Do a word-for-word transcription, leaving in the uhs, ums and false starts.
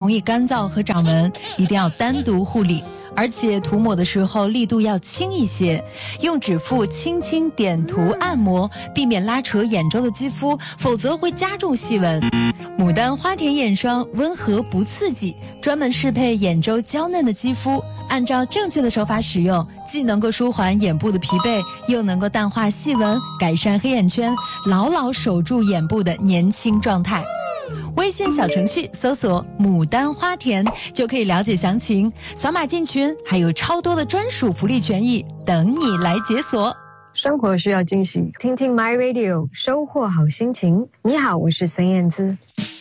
容易干燥和长纹，一定要单独护理。而且涂抹的时候力度要轻一些，用指腹轻轻点涂按摩，避免拉扯眼周的肌肤，否则会加重细纹。牡丹花田眼霜温和不刺激，专门适配眼周娇嫩的肌肤，按照正确的手法使用，既能够舒缓眼部的疲惫，又能够淡化细纹，改善黑眼圈，牢牢守住眼部的年轻状态。微信小程序搜索牡丹花田就可以了解详情，扫码进群还有超多的专属福利权益等你来解锁。 生活需要惊喜，听听 My Radio， 收获好心情。你好，我是孙燕姿。